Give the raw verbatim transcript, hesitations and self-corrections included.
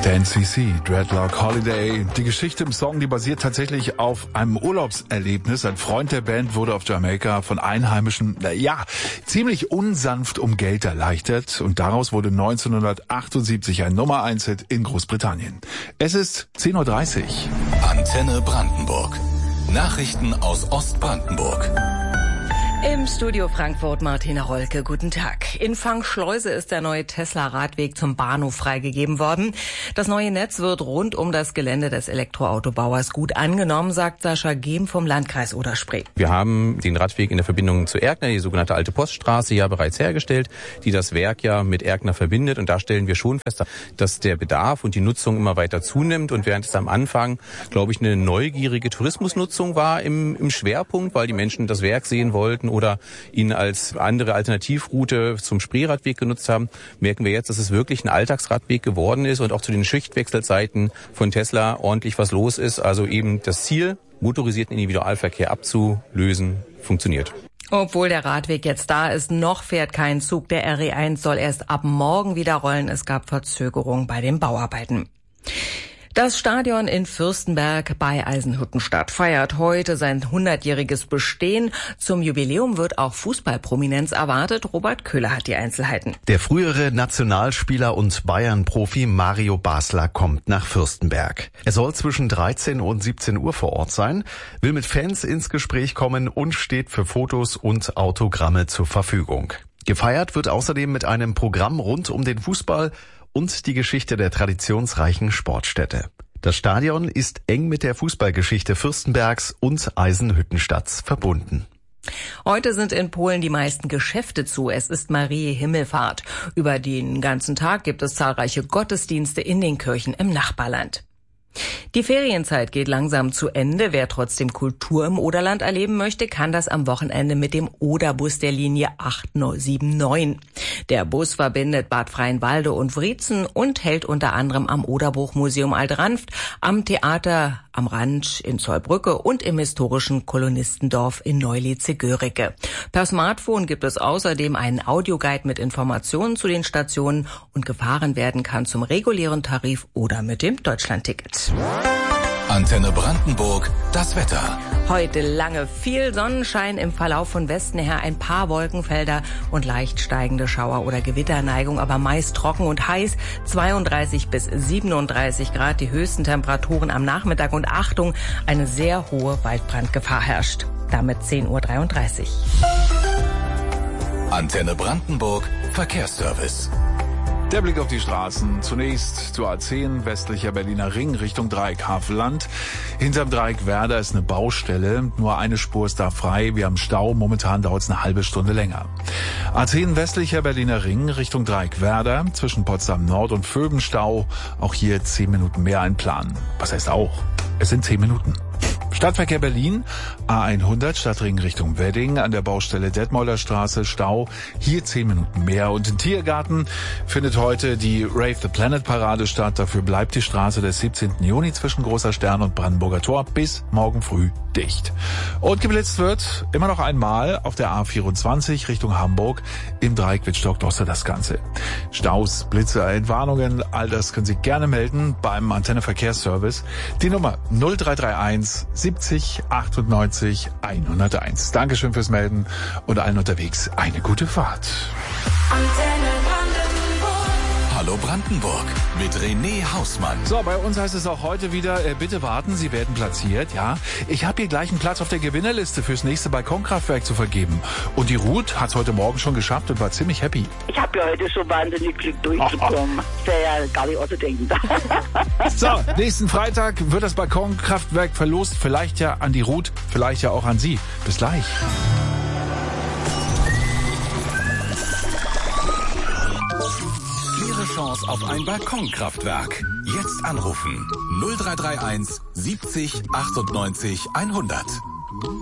Der N C C, Dreadlock Holiday. Die Geschichte im Song, die basiert tatsächlich auf einem Urlaubserlebnis. Ein Freund der Band wurde auf Jamaika von Einheimischen, na ja, ziemlich unsanft um Geld erleichtert. Und daraus wurde neunzehnhundertachtundsiebzig ein Nummer eins Hit in Großbritannien. Es ist zehn Uhr dreißig. Antenne Brandenburg. Nachrichten aus Ostbrandenburg. Im Studio Frankfurt Martina Rolke, guten Tag. In Fangschleuse ist der neue Tesla-Radweg zum Bahnhof freigegeben worden. Das neue Netz wird rund um das Gelände des Elektroautobauers gut angenommen, sagt Sascha Gehm vom Landkreis Oder-Spree. Wir haben den Radweg in der Verbindung zu Erkner, die sogenannte Alte Poststraße, ja bereits hergestellt, die das Werk ja mit Erkner verbindet. Und da stellen wir schon fest, dass der Bedarf und die Nutzung immer weiter zunimmt. Und während es am Anfang, glaube ich, eine neugierige Tourismusnutzung war im, im Schwerpunkt, weil die Menschen das Werk sehen wollten oder ihn als andere Alternativroute zum Spreeradweg genutzt haben, merken wir jetzt, dass es wirklich ein Alltagsradweg geworden ist und auch zu den Schichtwechselzeiten von Tesla ordentlich was los ist. Also eben das Ziel, motorisierten Individualverkehr abzulösen, funktioniert. Obwohl der Radweg jetzt da ist, noch fährt kein Zug. Der R E eins soll erst ab morgen wieder rollen. Es gab Verzögerungen bei den Bauarbeiten. Das Stadion in Fürstenberg bei Eisenhüttenstadt feiert heute sein hundertjähriges Bestehen. Zum Jubiläum wird auch Fußballprominenz erwartet. Robert Köhler hat die Einzelheiten. Der frühere Nationalspieler und Bayern-Profi Mario Basler kommt nach Fürstenberg. Er soll zwischen dreizehn und siebzehn Uhr vor Ort sein, will mit Fans ins Gespräch kommen und steht für Fotos und Autogramme zur Verfügung. Gefeiert wird außerdem mit einem Programm rund um den Fußball und die Geschichte der traditionsreichen Sportstätte. Das Stadion ist eng mit der Fußballgeschichte Fürstenbergs und Eisenhüttenstadts verbunden. Heute sind in Polen die meisten Geschäfte zu. Es ist Marie Himmelfahrt. Über den ganzen Tag gibt es zahlreiche Gottesdienste in den Kirchen im Nachbarland. Die Ferienzeit geht langsam zu Ende. Wer trotzdem Kultur im Oderland erleben möchte, kann das am Wochenende mit dem Oderbus der Linie acht sieben neun. Der Bus verbindet Bad Freienwalde und Wriezen und hält unter anderem am Oderbruchmuseum Alt-Ranft, am Theater am Rand in Zollbrücke und im historischen Kolonistendorf in Neulitze-Göricke. Per Smartphone gibt es außerdem einen Audioguide mit Informationen zu den Stationen und gefahren werden kann zum regulären Tarif oder mit dem Deutschlandticket. Antenne Brandenburg, das Wetter. Heute lange viel Sonnenschein, im Verlauf von Westen her ein paar Wolkenfelder und leicht steigende Schauer- oder Gewitterneigung, aber meist trocken und heiß, zweiunddreißig bis siebenunddreißig Grad, die höchsten Temperaturen am Nachmittag und Achtung, eine sehr hohe Waldbrandgefahr herrscht. Damit zehn Uhr dreiunddreißig. Antenne Brandenburg, Verkehrsservice. Der Blick auf die Straßen. Zunächst zur A zehn, westlicher Berliner Ring, Richtung Dreieck Havelland. Hinterm Dreieck Werder ist eine Baustelle. Nur eine Spur ist da frei. Wir haben Stau. Momentan dauert es eine halbe Stunde länger. A zehn, westlicher Berliner Ring, Richtung Dreieck Werder. Zwischen Potsdam Nord und Vöben Stau. Auch hier zehn Minuten mehr einplanen. Was heißt auch? Es sind zehn Minuten. Stadtverkehr Berlin, A hundert, Stadtring Richtung Wedding, an der Baustelle Detmolder Straße, Stau, hier zehn Minuten mehr. Und im Tiergarten findet heute die Rave the Planet Parade statt. Dafür bleibt die Straße des siebzehnten Juni zwischen Großer Stern und Brandenburger Tor bis morgen früh dicht. Und geblitzt wird immer noch einmal auf der A vierundzwanzig Richtung Hamburg. Im Dreieck Wittstock-Doster das Ganze. Staus, Blitze, Entwarnungen, all das können Sie gerne melden beim Antenne Verkehrsservice. Die Nummer null drei drei eins siebzig achtundneunzig hunderteins. Dankeschön fürs Melden und allen unterwegs eine gute Fahrt. Antenne Brandenburg. Hallo Brandenburg mit René Hausmann. So, bei uns heißt es auch heute wieder, äh, bitte warten, Sie werden platziert, ja. Ich habe hier gleich einen Platz auf der Gewinnerliste fürs nächste Balkonkraftwerk zu vergeben. Und die Ruth hat es heute Morgen schon geschafft und war ziemlich happy. Ich habe ja heute schon wahnsinnig Glück durchgekommen. Das wäre ja gar nicht auszudenken. So, nächsten Freitag wird das Balkonkraftwerk verlost. Vielleicht ja an die Ruth, vielleicht ja auch an Sie. Bis gleich. Ihre Chance auf ein Balkonkraftwerk. Jetzt anrufen null drei drei eins siebzig achtundneunzig hundert.